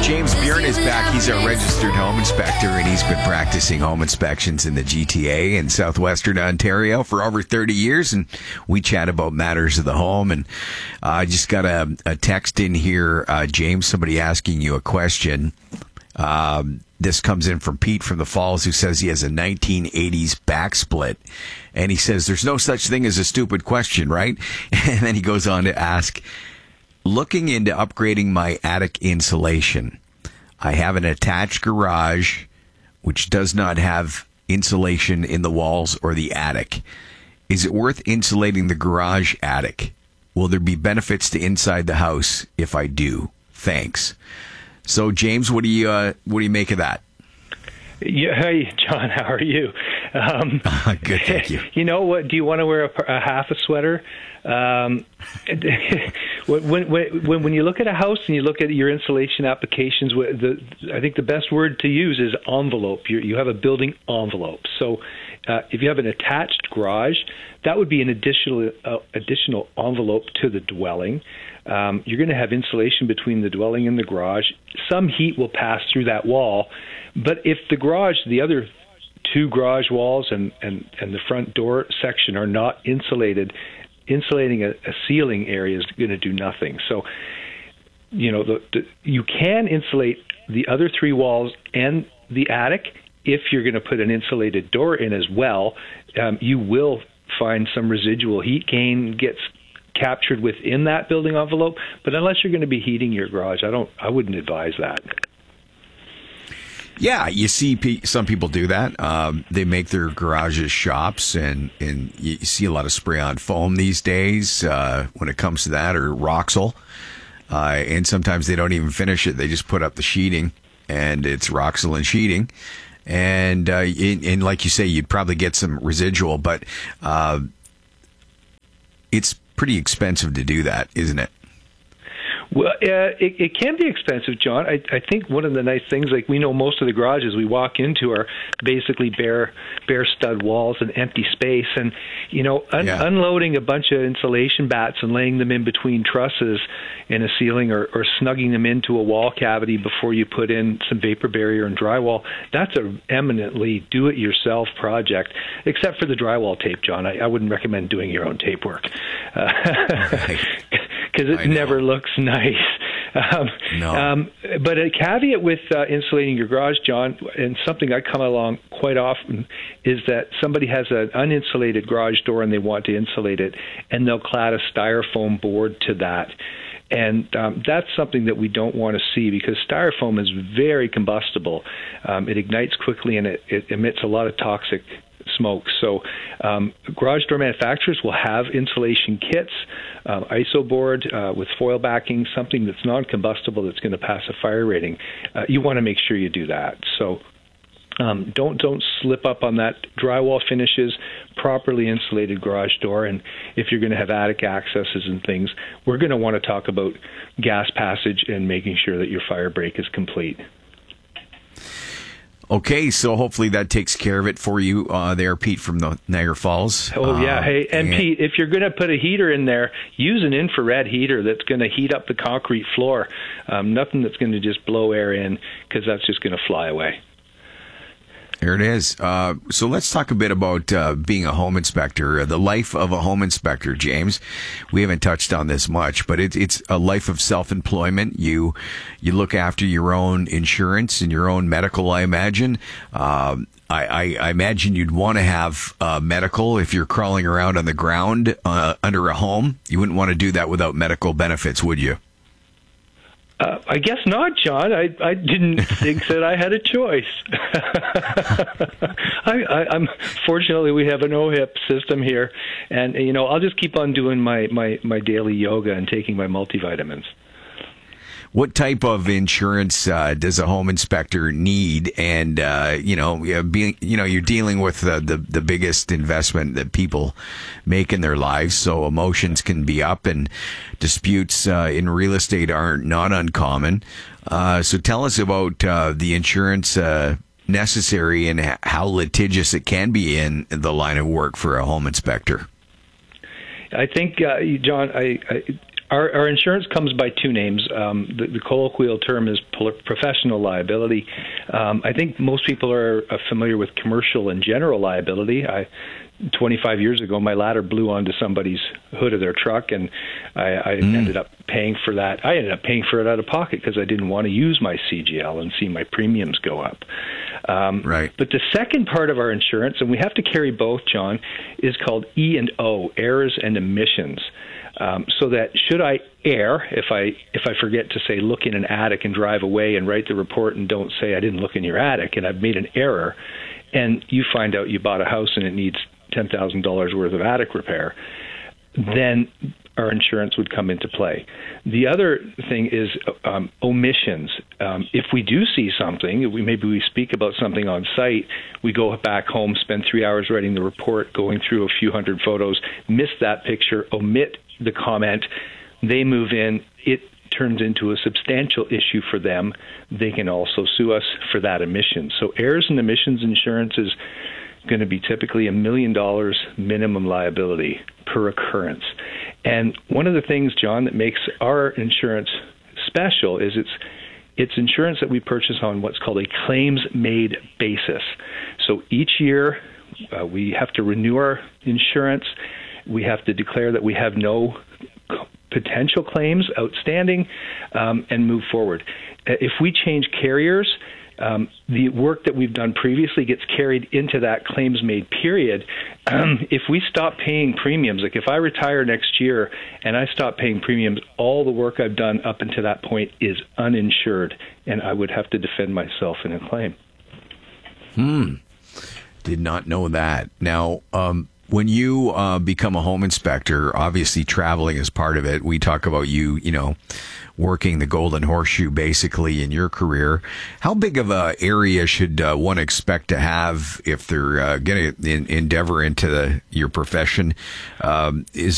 James Byrne is back. He's our registered home inspector, and he's been practicing home inspections in the GTA in southwestern Ontario for over 30 years, and we chat about matters of the home. And I just got a text in here, James, somebody asking you a question. This comes in from Pete from the Falls, who says he has a 1980s back split. And he says, there's no such thing as a stupid question, right? And then he goes on to ask, looking into upgrading my attic insulation. I have an attached garage which does not have insulation in the walls or the attic. Is it worth insulating the garage attic? Will there be benefits to inside the house if I do? Thanks. So, James, what do you make of that? Yeah, hey, John, how are you? Good, thank you. You know what? Do you want to wear a half a sweater? When you look at a house and you look at your insulation applications, I think the best word to use is envelope. You have a building envelope. So if you have an attached garage, that would be an additional envelope to the dwelling. You're going to have insulation between the dwelling and the garage. Some heat will pass through that wall, but if the other two garage walls and the front door section are not insulated, insulating a ceiling area is going to do nothing. So, you know, you can insulate the other three walls and the attic. If you're going to put an insulated door in as well, you will find some residual heat gain gets captured within that building envelope. But unless you're going to be heating your garage, I wouldn't advise that. Yeah, you see some people do that. They make their garages shops, and you see a lot of spray-on foam these days when it comes to that, or Roxol. And sometimes they don't even finish it. They just put up the sheeting, and it's Roxol and sheeting. And like you say, you'd probably get some residual, but it's pretty expensive to do that, isn't it? Well, it can be expensive, John. I think one of the nice things, like we know most of the garages we walk into are basically bare stud walls and empty space. And, you know, unloading a bunch of insulation bats and laying them in between trusses in a ceiling or snugging them into a wall cavity before you put in some vapor barrier and drywall, that's an eminently do-it-yourself project, except for the drywall tape, John. I wouldn't recommend doing your own tape work. Because it never looks nice. No. But a caveat with insulating your garage, John, and something I come along quite often, is that somebody has an uninsulated garage door and they want to insulate it, and they'll clad a styrofoam board to that. And that's something that we don't want to see, because styrofoam is very combustible. It ignites quickly, and it emits a lot of toxic smoke. So garage door manufacturers will have insulation kits, ISO board with foil backing, something that's non-combustible that's going to pass a fire rating. You want to make sure you do that. So don't slip up on that. Drywall finishes, properly insulated garage door, and if you're going to have attic accesses and things, we're going to want to talk about gas passage and making sure that your fire break is complete. Okay, so hopefully that takes care of it for you there, Pete, from the Niagara Falls. Oh, yeah. Hey, and Pete, if you're going to put a heater in there, use an infrared heater that's going to heat up the concrete floor. Nothing that's going to just blow air in, because that's just going to fly away. There it is. So let's talk a bit about being a home inspector, the life of a home inspector, James. We haven't touched on this much, but it's a life of self-employment. You look after your own insurance and your own medical, I imagine. I imagine you'd want to have medical if you're crawling around on the ground under a home. You wouldn't want to do that without medical benefits, would you? I guess not, John. I didn't think that I had a choice. I'm fortunately, we have an OHIP system here, and you know, I'll just keep on doing my daily yoga and taking my multivitamins. What type of insurance does a home inspector need? And you're dealing with the biggest investment that people make in their lives, so emotions can be up, and disputes in real estate are not uncommon. So tell us about the insurance necessary and how litigious it can be in the line of work for a home inspector. I think, John, Our insurance comes by two names. The colloquial term is professional liability. I think most people are familiar with commercial and general liability. 25 years ago, my ladder blew onto somebody's hood of their truck, and I ended up paying for that. I ended up paying for it out of pocket because I didn't want to use my CGL and see my premiums go up. Right. But the second part of our insurance, and we have to carry both, John, is called E&O, errors and omissions. So that should I err, if I forget to say look in an attic and drive away and write the report and don't say I didn't look in your attic and I've made an error, and you find out you bought a house and it needs $10,000 worth of attic repair, then our insurance would come into play. The other thing is omissions. If we do see something, maybe we speak about something on site, we go back home, spend 3 hours writing the report, going through a few hundred photos, miss that picture, omit the comment, they move in, it turns into a substantial issue for them. They can also sue us for that omission. So errors and omissions insurance is going to be typically $1 million minimum liability per occurrence. And one of the things, John, that makes our insurance special is it's insurance that we purchase on what's called a claims-made basis. So each year we have to renew our insurance. We have to declare that we have no potential claims outstanding and move forward. If we change carriers, the work that we've done previously gets carried into that claims-made period. If we stop paying premiums, like if I retire next year and I stop paying premiums, all the work I've done up until that point is uninsured, and I would have to defend myself in a claim. Did not know that. Now, when you become a home inspector, obviously traveling is part of it. We talk about you working the Golden Horseshoe basically in your career. How big of a area should one expect to have if they're going to endeavor into your profession? Is